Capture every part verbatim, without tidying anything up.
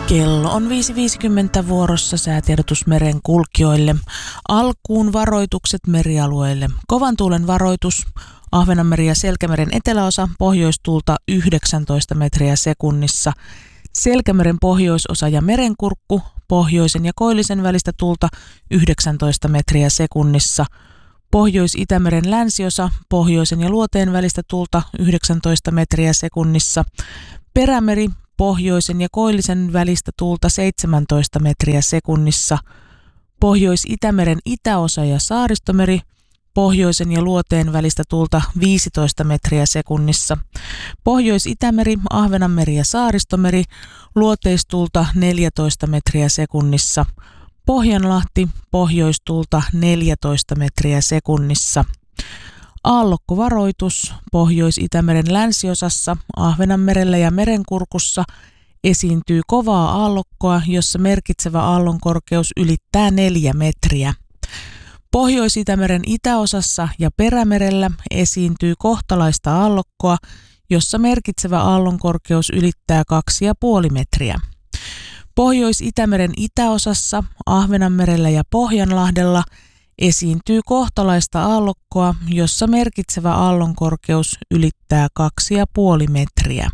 Kello on viisi viisikymmentä vuorossa säätiedotus meren kulkijoille. Alkuun varoitukset merialueille. Kovan tuulen varoitus. Ahvenanmeri ja Selkämeren eteläosa, pohjoistuulta yhdeksäntoista metriä sekunnissa. Selkämeren pohjoisosa ja merenkurkku, pohjoisen ja koillisen välistä tuulta yhdeksäntoista metriä sekunnissa. Pohjois-Itämeren länsiosa, pohjoisen ja luoteen välistä tuulta yhdeksäntoista metriä sekunnissa. Perämeri, pohjoisen ja koillisen välistä tuulta seitsemäntoista metriä sekunnissa. Pohjois-Itämeren itäosa ja Saaristomeri, pohjoisen ja luoteen välistä tuulta viisitoista metriä sekunnissa. Pohjois-Itämeri, Ahvenanmeri ja Saaristomeri, luoteistuulta neljätoista metriä sekunnissa. Pohjanlahti, pohjoistuulta neljätoista metriä sekunnissa. Aallokkovaroitus. Pohjois-Itämeren länsiosassa, Ahvenanmerellä ja merenkurkussa esiintyy kovaa aallokkoa, jossa merkitsevä aallonkorkeus ylittää neljä metriä. Pohjois-Itämeren itäosassa ja Perämerellä esiintyy kohtalaista aallokkoa, jossa merkitsevä aallonkorkeus ylittää kaksi pilkku viisi metriä. Pohjois-Itämeren itäosassa, Ahvenanmerellä ja Pohjanlahdella esiintyy kohtalaista aallokkoa, jossa merkitsevä aallonkorkeus ylittää kaksi pilkku viisi metriä.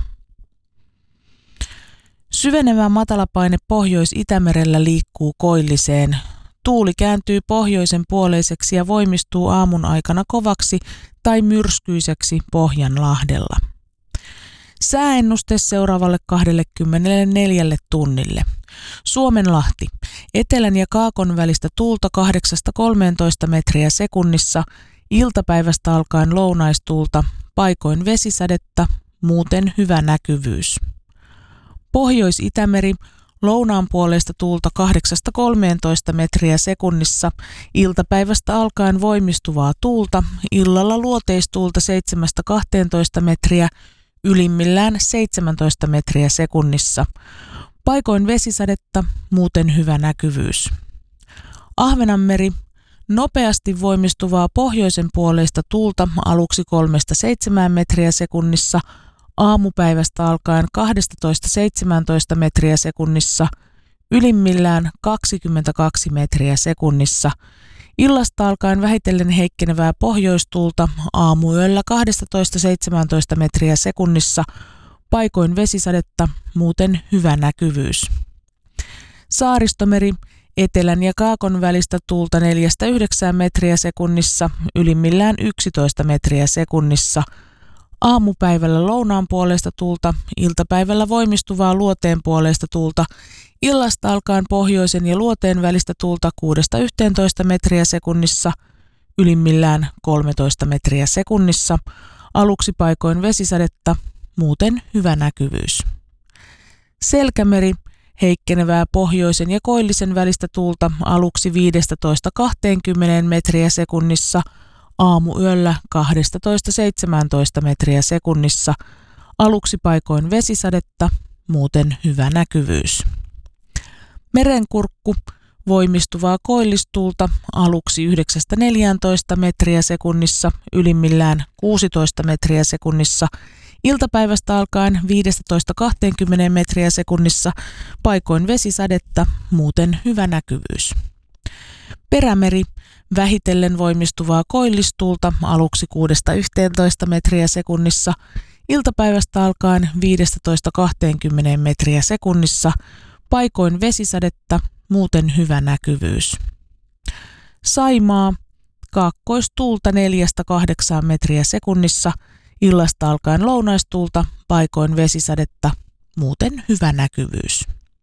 Syvenevä matalapaine Pohjois-Itämerellä liikkuu koilliseen. Tuuli kääntyy pohjoisen puoleiseksi ja voimistuu aamun aikana kovaksi tai myrskyiseksi Pohjanlahdella. Sääennuste seuraavalle kaksikymmentäneljä tunnille. Suomenlahti. Etelän ja kaakon välistä tuulta kahdeksasta kolmeentoista metriä sekunnissa, iltapäivästä alkaen lounaistuulta, paikoin vesisadetta, muuten hyvä näkyvyys. Pohjois-Itämeri. Lounaan puoleista tuulta kahdeksasta kolmeentoista metriä sekunnissa, iltapäivästä alkaen voimistuvaa tuulta, illalla luoteistuulta seitsemästä kahteentoista metriä, ylimmillään seitsemäntoista metriä sekunnissa. Paikoin vesisadetta, muuten hyvä näkyvyys. Ahvenanmeri. Nopeasti voimistuvaa pohjoisen puoleista tuulta aluksi kolmesta seitsemään metriä sekunnissa, aamupäivästä alkaen kaksitoista seitsemäntoista metriä sekunnissa, ylimmillään kaksikymmentäkaksi metriä sekunnissa. Illasta alkaen vähitellen heikkenevää pohjoistuulta, aamuyöllä kaksitoista seitsemäntoista metriä sekunnissa, paikoin vesisadetta, muuten hyvä näkyvyys. Saaristomeri. Etelän ja kaakon välistä tuulta neljästä yhdeksään metriä sekunnissa, ylimmillään yksitoista metriä sekunnissa. Aamupäivällä lounaan puolesta tuulta, iltapäivällä voimistuvaa luoteen puolesta tuulta, illasta alkaen pohjoisen ja luoteen välistä tuulta kuudesta yhteentoista metriä sekunnissa, ylimmillään kolmetoista metriä sekunnissa, aluksi paikoin vesisadetta, muuten hyvä näkyvyys. Selkämeri. Heikkenevää pohjoisen ja koillisen välistä tuulta aluksi viidestätoista kahteenkymmeneen metriä sekunnissa, aamuyöllä kaksitoista seitsemäntoista metriä sekunnissa, aluksi paikoin vesisadetta, muuten hyvä näkyvyys. Merenkurkku. Voimistuvaa koillistuulta aluksi yhdeksästä neljääntoista metriä sekunnissa, ylimmillään kuusitoista metriä sekunnissa, iltapäivästä alkaen viidestätoista kahteenkymmeneen metriä sekunnissa, paikoin vesisadetta, muuten hyvä näkyvyys. Perämeri. Vähitellen voimistuvaa koillistuulta aluksi kuudesta yhteentoista metriä sekunnissa, iltapäivästä alkaen viidestätoista kahteenkymmeneen metriä sekunnissa, paikoin vesisadetta, muuten hyvä näkyvyys. Saimaa. Kaakkoistuulta neljästä kahdeksaan metriä sekunnissa, illasta alkaen lounaistuulta, paikoin vesisadetta, muuten hyvä näkyvyys.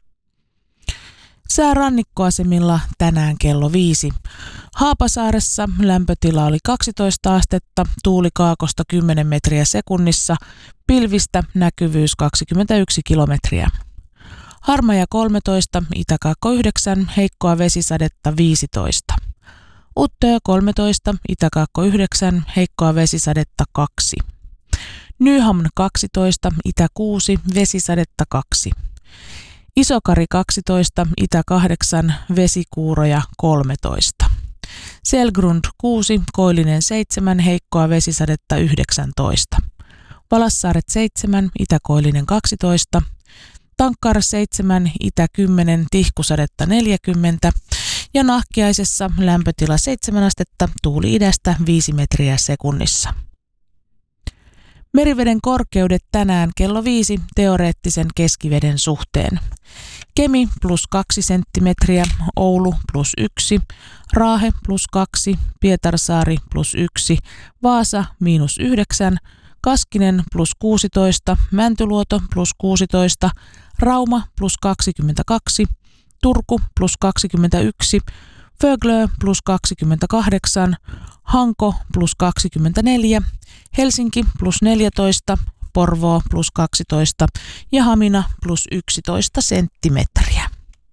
Sää rannikkoasemilla tänään kello viisi. Haapasaaressa lämpötila oli kaksitoista astetta, tuuli kaakosta kymmenen metriä sekunnissa, pilvistä näkyvyys kaksikymmentäyksi kilometriä. Harmaja kolmetoista, Itäkaakko yhdeksän, heikkoa vesisadetta viisitoista. Uttöä kolmetoista, Itäkaakko yhdeksän, heikkoa vesisadetta kaksi. Nyhamn kaksitoista, Itä kuusi, vesisadetta kaksi. Isokari kaksitoista, Itä kahdeksan, vesikuuroja kolmetoista. Selgrund kuusi, Koillinen seitsemän, heikkoa vesisadetta yhdeksäntoista. Valassaaret seitsemän, Itä-Koillinen kaksitoista. Tankkar seitsemän, Itä kymmenen, tihkusadetta neljäkymmentä ja Nahkiaisessa lämpötila seitsemän astetta, tuuli idästä viisi metriä sekunnissa. Meriveden korkeudet tänään kello viisi teoreettisen keskiveden suhteen. Kemi plus kaksi senttimetriä, Oulu plus yksi, Raahe plus kaksi, Pietarsaari plus yksi, Vaasa miinus yhdeksän, Kaskinen plus kuusitoista, Mäntyluoto plus kuusitoista, Rauma plus kaksikymmentäkaksi, Turku plus kaksikymmentäyksi, Föglö plus kaksikymmentäkahdeksan, Hanko plus kaksikymmentäneljä, Helsinki plus neljätoista, Porvoo plus kaksitoista ja Hamina plus yksitoista senttimetriä.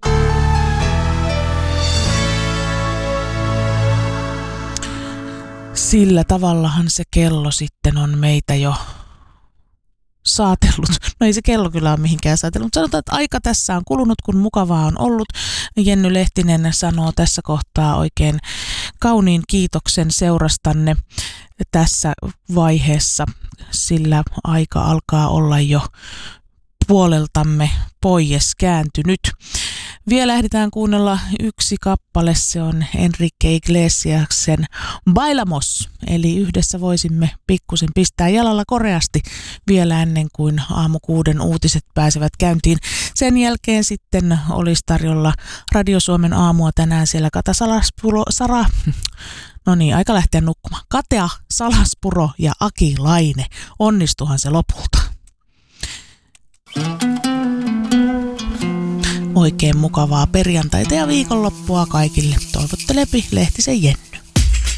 Sillä tavallahan se kello sitten on meitä jo saatellut. No ei se kello kyllä ole mihinkään saatellut, mutta sanotaan, että aika tässä on kulunut, kun mukavaa on ollut. Jenny Lehtinen sanoo tässä kohtaa oikein kauniin kiitoksen seurastanne tässä vaiheessa, sillä aika alkaa olla jo puoleltamme pois kääntynyt. Vielä lähdetään kuunnella yksi kappale, se on Enrique Iglesiasen Bailamos, eli yhdessä voisimme pikkusen pistää jalalla koreasti vielä ennen kuin aamu kuuden uutiset pääsevät käyntiin. Sen jälkeen sitten olisi tarjolla Radio Suomen aamua tänään siellä Kata Salaspuro, Sara, no niin, aika lähteä nukkumaan. Katea Salaspuro ja Aki Laine, onnistuhan se lopulta. Oikein mukavaa perjantaita ja viikonloppua kaikille. Toivottelepi Lehtisen Jenny.